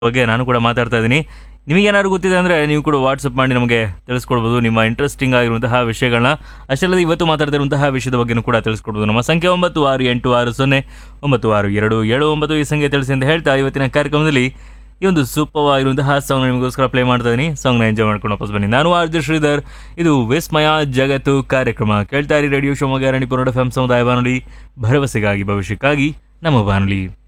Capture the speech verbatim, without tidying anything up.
ಬಗ್ಗೆ ನಾನು ಕೂಡ ಮಾತಾಡ್ತಾ ಇದ್ದೀನಿ. ನಿಮಗೇನಾದ್ರು ಗೊತ್ತಿದೆ ಅಂದರೆ ನೀವು ಕೂಡ ವಾಟ್ಸಪ್ ಮಾಡಿ ನಮಗೆ ತಿಳಿಸ್ಕೊಡ್ಬೋದು ನಿಮ್ಮ ಇಂಟ್ರೆಸ್ಟಿಂಗ್ ಆಗಿರುವಂತಹ ವಿಷಯಗಳನ್ನ. ಅಷ್ಟಲ್ಲದೆ ಇವತ್ತು ಮಾತಾಡ್ತಿರುವಂತಹ ವಿಷಯದ ಬಗ್ಗೆನೂ ಕೂಡ ತಿಳಿಸ್ಕೊಡ್ಬೋದು. ನಮ್ಮ ಸಂಖ್ಯೆ ಒಂಬತ್ತು ಆರು ಎಂಟು ಆರು ಸೊನ್ನೆ ಒಂಬತ್ತು ಆರು ಎರಡು ಏಳು ಒಂಬತ್ತು ಈ ಸಂಖ್ಯೆ ತಿಳಿಸಿ ಅಂತ ಹೇಳ್ತಾ ಇವತ್ತಿನ ಕಾರ್ಯಕ್ರಮದಲ್ಲಿ ಈ ಒಂದು ಸೂಪರ್ ಆಗಿರುವಂತಹ ಸಾಂಗ್ ನಿಮಗೋಸ್ಕರ ಪ್ಲೇ ಮಾಡ್ತಾ ಇದ್ದೀನಿ. ಸಾಂಗ್ನ ಎಂಜಾಯ್ ಮಾಡ್ಕೊಂಡು ವಾಪಸ್ ಬನ್ನಿ. ನಾನು ಆರ್ ಜೆ ಶ್ರೀಧರ್, ಇದು ವಿಸ್ಮಯ ಜಗತ್ತು ಕಾರ್ಯಕ್ರಮ. ಕೇಳ್ತಾ ಇರಿ radio Shivamogga Ranipura F M ಸಮುದಾಯ ಬಾನುಲಿ, ಭರವಸೆಗಾಗಿ ಭವಿಷ್ಯಕ್ಕಾಗಿ ನಮ್ಮ ಬಾನುಲಿ.